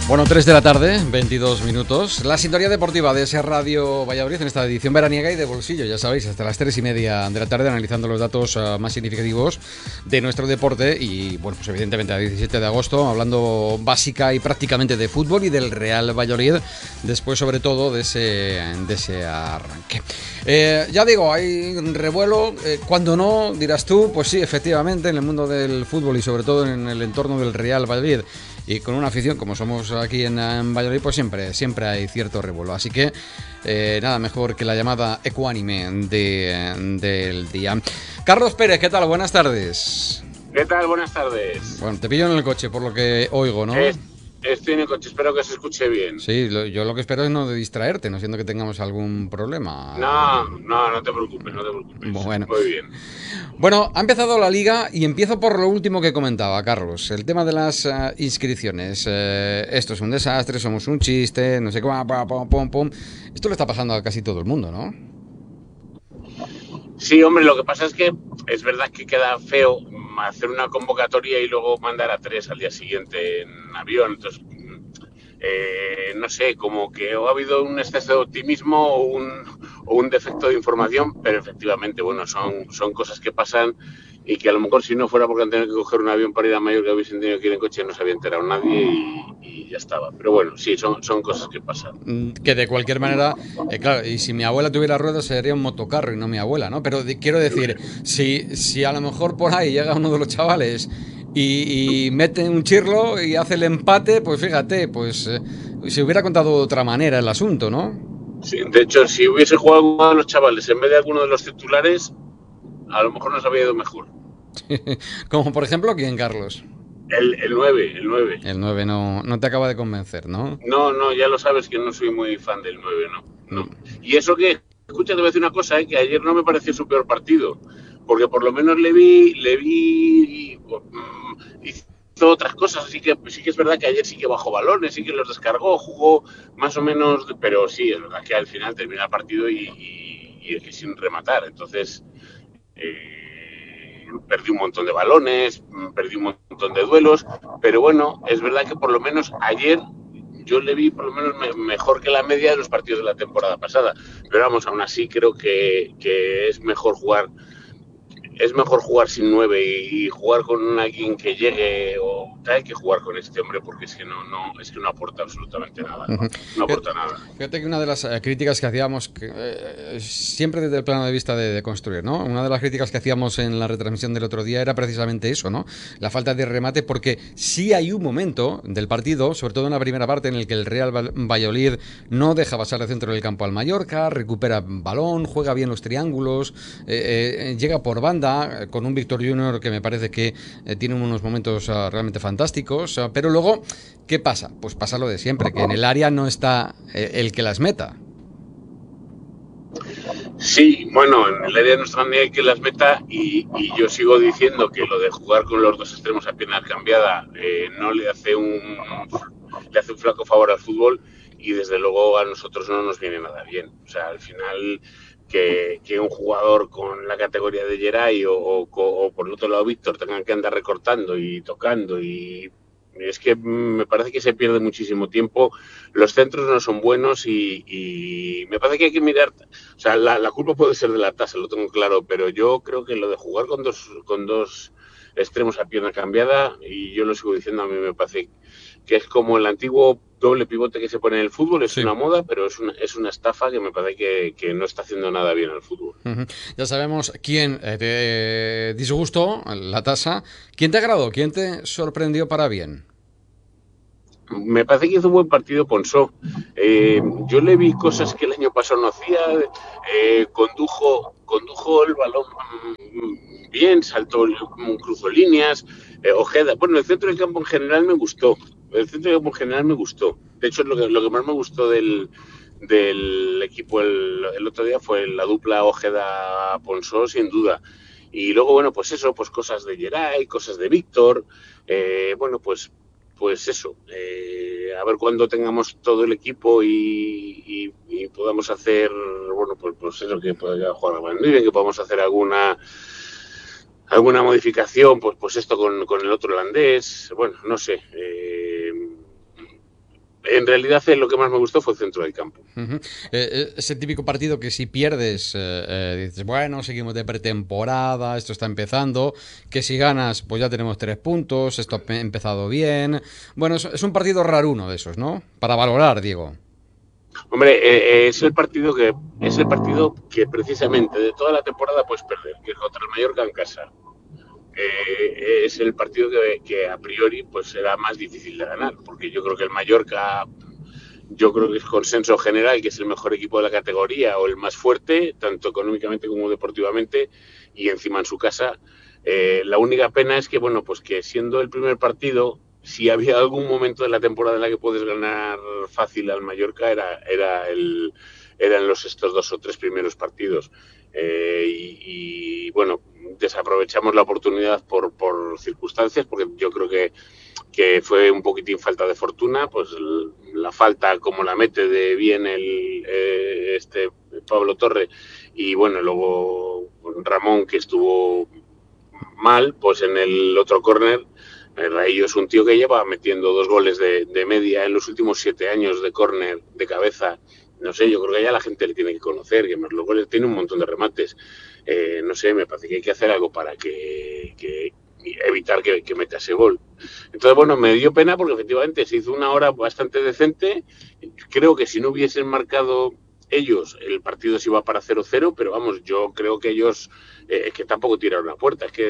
Bueno, 3 de la tarde, 22 minutos. La sintonía deportiva de ese Radio Valladolid en esta edición veraniega y de bolsillo, ya sabéis, hasta las 3:30 de la tarde, analizando los datos más significativos de nuestro deporte. Y bueno, pues evidentemente a 17 de agosto, hablando básica y prácticamente de fútbol y del Real Valladolid, después sobre todo de ese arranque. Ya digo, hay un revuelo, cuando no, dirás tú, pues sí, efectivamente, en el mundo del fútbol y sobre todo en el entorno del Real Valladolid. Y con una afición como somos aquí en Valladolid, pues siempre hay cierto revuelo. Así que nada mejor que la llamada ecuánime del día. Carlos Pérez, ¿qué tal? Buenas tardes. ¿Qué tal? Buenas tardes. Bueno, te pillo en el coche, por lo que oigo, ¿no? Estoy en el coche, espero que se escuche bien. Sí, yo lo que espero es no distraerte, no siendo que tengamos algún problema. No te preocupes, no te preocupes. Bueno. Muy bien. Bueno, ha empezado la liga y empiezo por lo último que comentaba, Carlos. El tema de las inscripciones. Esto es un desastre, somos un chiste, no sé qué, pum. Esto le está pasando a casi todo el mundo, ¿no? Sí, hombre, lo que pasa es que es verdad que queda feo hacer una convocatoria y luego mandar a 3 al día siguiente en avión. Entonces, no sé, como que ha habido un exceso de optimismo o un defecto de información, pero efectivamente, bueno, son cosas que pasan y que a lo mejor si no fuera porque han tenido que coger un avión para ir a Mallorca, hubiesen tenido que ir en coche, no se había enterado nadie y ya estaba. Pero bueno, sí, son cosas que pasan. Que de cualquier manera, claro, y si mi abuela tuviera ruedas sería un motocarro y no mi abuela, ¿no? Pero quiero decir, si a lo mejor por ahí llega uno de los chavales y mete un chirlo y hace el empate, pues fíjate, pues se hubiera contado de otra manera el asunto, ¿no? Sí, de hecho, si hubiese jugado uno de los chavales en vez de alguno de los titulares, a lo mejor nos habría ido mejor. Como por ejemplo, ¿quién, Carlos? El 9, el 9. El 9 no te acaba de convencer, ¿no? No, ya lo sabes que no soy muy fan del 9, no. Mm. Y eso que, escucha, te voy a decir una cosa, que ayer no me pareció su peor partido, porque por lo menos le vi hizo otras cosas, así que sí que es verdad que ayer sí que bajó balones, sí que los descargó, jugó más o menos, pero sí, es verdad que al final termina el partido y sin rematar, entonces perdí un montón de balones, perdí un montón de duelos, pero bueno, es verdad que por lo menos ayer yo le vi por lo menos mejor que la media de los partidos de la temporada pasada, pero vamos, aún así creo que es mejor jugar sin 9 y jugar con alguien que llegue o hay que jugar con este hombre porque es que no aporta absolutamente nada, no aporta nada. Fíjate que una de las críticas que hacíamos, siempre desde el plano de vista de construir, ¿no? Una de las críticas que hacíamos en la retransmisión del otro día era precisamente eso, ¿no? La falta de remate, porque sí hay un momento del partido, sobre todo en la primera parte, en el que el Real Valladolid no deja pasar de centro del campo al Mallorca, recupera balón, juega bien los triángulos, llega por banda, con un Víctor Junior que me parece que tiene unos momentos realmente fantásticos, pero luego, ¿qué pasa? Pues pasa lo de siempre, que en el área no está el que las meta. Sí, bueno, en el área no está ni el que las meta y yo sigo diciendo que lo de jugar con los dos extremos a pierna cambiada no le hace un flaco favor al fútbol y desde luego a nosotros no nos viene nada bien. O sea, al final que un jugador con la categoría de Geray o por el otro lado Víctor tengan que andar recortando y tocando y es que me parece que se pierde muchísimo tiempo, los centros no son buenos y me parece que hay que mirar, o sea, la culpa puede ser de la tasa, lo tengo claro, pero yo creo que lo de jugar con dos extremos a pierna cambiada, y yo lo sigo diciendo, a mí me parece que es como el antiguo doble pivote que se pone en el fútbol, es una moda, pero es una estafa que me parece que no está haciendo nada bien al fútbol. Ya sabemos quién te disgustó, la tasa. ¿Quién te agradó? ¿Quién te sorprendió para bien? Me parece que hizo un buen partido Ponsó. Yo le vi cosas que el año pasado no hacía. Condujo el balón bien, cruzó líneas. Ojeda. Bueno, el centro del campo en general me gustó. De hecho, lo que más me gustó del equipo el otro día fue la dupla Ojeda-Ponsó, sin duda. Y luego, bueno, pues eso, pues cosas de Geray, cosas de Víctor. Bueno, pues eso, a ver cuando tengamos todo el equipo y podamos hacer, bueno, pues eso, que pueda jugar muy bien, que podamos hacer alguna modificación, pues esto con el otro holandés, bueno, no sé, en realidad lo que más me gustó fue el centro del campo. Ese típico partido que si pierdes, dices, bueno, seguimos de pretemporada, esto está empezando, que si ganas, pues ya tenemos 3 puntos, esto ha empezado bien. Bueno, es un partido raruno de esos, ¿no? Para valorar, digo. Hombre, es el partido que precisamente de toda la temporada puedes perder, que es contra el Mallorca en casa. Es el partido que a priori pues será más difícil de ganar, porque yo creo que el Mallorca, yo creo que es consenso general que es el mejor equipo de la categoría o el más fuerte, tanto económicamente como deportivamente, y encima en su casa. La única pena es que, bueno, pues que siendo el primer partido, si había algún momento de la temporada en la que puedes ganar fácil al Mallorca, eran estos 2 o 3 primeros partidos. Y bueno, desaprovechamos la oportunidad por circunstancias, porque yo creo que fue un poquitín falta de fortuna, pues la falta como la mete de bien Pablo Torre, y bueno, luego Ramón, que estuvo mal, pues en el otro córner, Raillo es un tío que lleva metiendo 2 goles de media en los últimos 7 años de córner de cabeza. No sé, yo creo que ya la gente le tiene que conocer, que más luego tiene un montón de remates. No sé, me parece que hay que hacer algo para que evitar que meta ese gol. Entonces, bueno, me dio pena porque efectivamente se hizo una hora bastante decente. Creo que si no hubiesen marcado ellos, el partido se iba para 0-0, pero vamos, yo creo que ellos es que tampoco tiraron la puerta. Es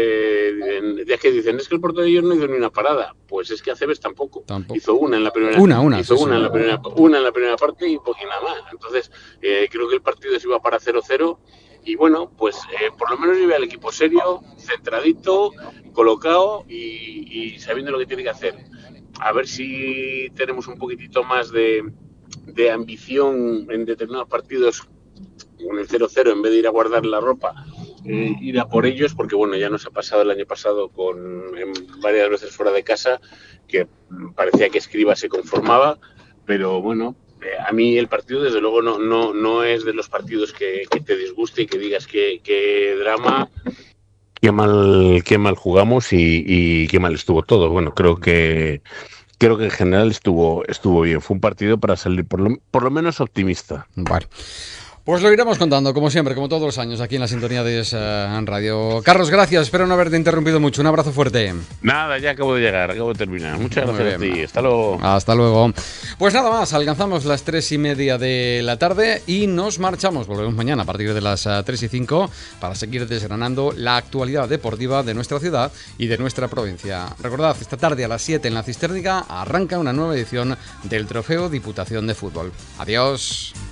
que dicen, es que el portero de ellos no hizo ni una parada. Pues es que Aceves tampoco. Hizo una en la primera una en la primera parte y nada más. Entonces, creo que el partido se iba para 0-0. Y bueno, pues por lo menos yo veo al equipo serio, centradito, colocado y sabiendo lo que tiene que hacer. A ver si tenemos un poquitito más de ambición en determinados partidos con el 0-0, en vez de ir a guardar la ropa, ir a por ellos, porque bueno, ya nos ha pasado el año pasado varias veces fuera de casa, que parecía que Escriba se conformaba, pero bueno, a mí el partido desde luego no es de los partidos que te disguste y que digas que drama, qué mal jugamos y qué mal estuvo todo. Bueno, creo que en general estuvo bien. Fue un partido para salir por lo menos optimista. Vale. Pues lo iremos contando, como siempre, como todos los años, aquí en la sintonía de Radio. Carlos, gracias. Espero no haberte interrumpido mucho. Un abrazo fuerte. Nada, ya acabo de llegar, acabo de terminar. Muchas gracias a ti. Hasta luego. Hasta luego. Pues nada más, alcanzamos las 3:30 de la tarde y nos marchamos. Volvemos mañana a partir de las 3:05 para seguir desgranando la actualidad deportiva de nuestra ciudad y de nuestra provincia. Recordad, esta tarde a las 7 en la Cisternica arranca una nueva edición del Trofeo Diputación de Fútbol. Adiós.